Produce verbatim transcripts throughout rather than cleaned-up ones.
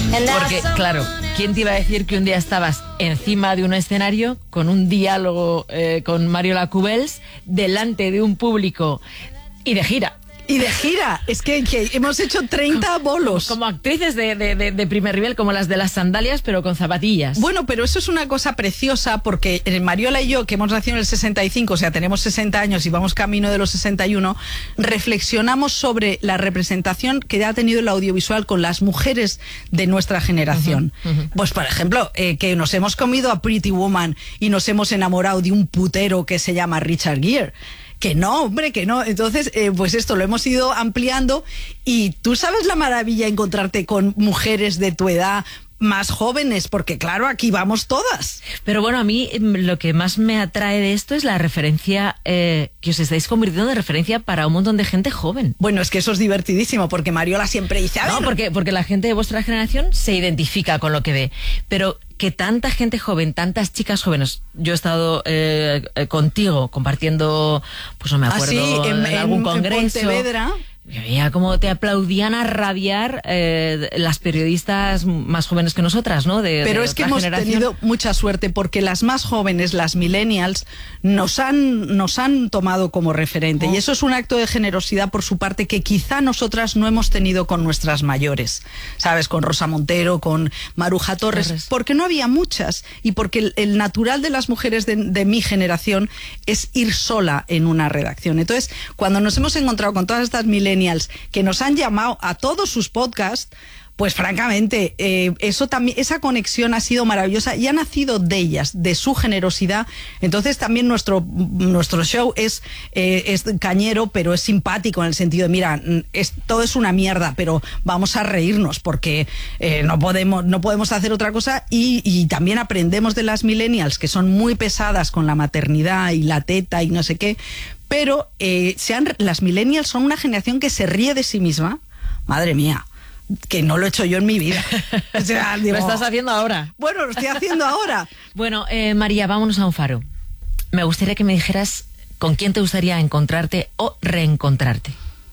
Porque, claro, ¿quién te iba a decir que un día estabas encima de un escenario con un diálogo eh, con Mariola Cubels delante de un público y de gira? Y de gira, es que, que hemos hecho treinta bolos. Como, como actrices de, de, de, de primer nivel, como las de las sandalias, pero con zapatillas. Bueno, pero eso es una cosa preciosa, porque Mariola y yo, que hemos nacido en el sesenta y cinco, o sea, tenemos sesenta años y vamos camino de los sesenta y uno, reflexionamos sobre la representación que ha tenido el audiovisual con las mujeres de nuestra generación. Uh-huh, uh-huh. Pues, por ejemplo, eh, que nos hemos comido a Pretty Woman y nos hemos enamorado de un putero que se llama Richard Gere. Que no, hombre, que no. Entonces, eh, pues esto lo hemos ido ampliando y tú sabes la maravilla encontrarte con mujeres de tu edad más jóvenes, porque claro, aquí vamos todas. Pero bueno, a mí lo que más me atrae de esto es la referencia, eh, que os estáis convirtiendo en referencia para un montón de gente joven. Bueno, es que eso es divertidísimo, porque Mariola siempre dice... No, porque, porque la gente de vuestra generación se identifica con lo que ve, pero que tanta gente joven, tantas chicas jóvenes, yo he estado eh, contigo compartiendo, pues no me acuerdo, ¿Ah, sí? en, en algún en, congreso... En Pontevedra. Veía cómo te aplaudían a rabiar eh, las periodistas más jóvenes que nosotras, ¿no? De, Pero de es que hemos generación. tenido mucha suerte, porque las más jóvenes, las millennials, nos han, nos han tomado como referente. Oh. Y eso es un acto de generosidad por su parte que quizá nosotras no hemos tenido con nuestras mayores. ¿Sabes? Con Rosa Montero, con Maruja Torres, Torres. Porque no había muchas. Y porque el, el natural de las mujeres de, de mi generación es ir sola en una redacción. Entonces, cuando nos hemos encontrado con todas estas millennials que nos han llamado a todos sus podcasts, pues francamente, eh, eso también, esa conexión ha sido maravillosa y ha nacido de ellas, de su generosidad. Entonces también nuestro, nuestro show es, eh, es cañero, pero es simpático en el sentido de, mira, es, todo es una mierda, pero vamos a reírnos porque eh, no podemos, no podemos hacer otra cosa. Y, y también aprendemos de las millennials, que son muy pesadas con la maternidad y la teta y no sé qué. Pero eh, sean, las millennials son una generación que se ríe de sí misma. Madre mía, que no lo he hecho yo en mi vida. O sea, digo, lo estás haciendo ahora. Bueno, lo estoy haciendo ahora. Bueno, eh, María, vámonos a un faro. Me gustaría que me dijeras con quién te gustaría encontrarte o reencontrarte.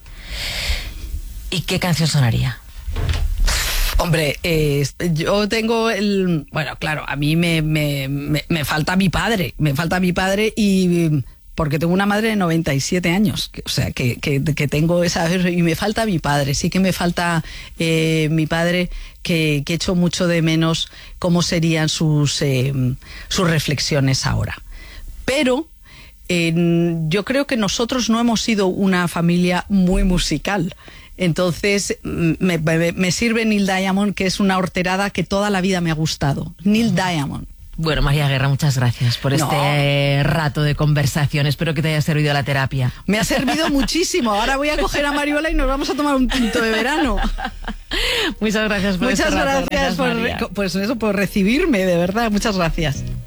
¿Y qué canción sonaría? Hombre, eh, yo tengo el... Bueno, claro, a mí me, me, me, me falta mi padre. Me falta mi padre y... Porque tengo una madre de noventa y siete años, o sea, que, que, que tengo esa... Y me falta mi padre, sí que me falta eh, mi padre, que, que echo mucho de menos cómo serían sus, eh, sus reflexiones ahora. Pero eh, yo creo que nosotros no hemos sido una familia muy musical. Entonces me, me, me sirve Neil Diamond, que es una horterada que toda la vida me ha gustado. Neil Diamond. Bueno, María Guerra, muchas gracias por este no. rato de conversación. Espero que te haya servido la terapia. Me ha servido muchísimo. Ahora voy a coger a Mariola y nos vamos a tomar un tinto de verano. Muchas gracias por Muchas este rato. gracias, gracias por, pues eso, por recibirme, de verdad. Muchas gracias.